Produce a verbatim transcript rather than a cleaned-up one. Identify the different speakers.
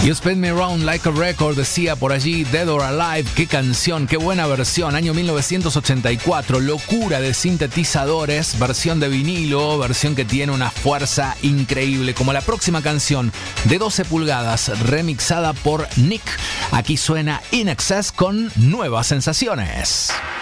Speaker 1: You Spin Me Round Like a Record, decía por allí Dead or Alive. Qué canción, qué buena versión. Año mil novecientos ochenta y cuatro, locura de sintetizadores, versión de vinilo, versión que tiene una fuerza increíble, como la próxima canción de doce pulgadas, remixada por Nick. Aquí suena In Excess con Nuevas Sensaciones.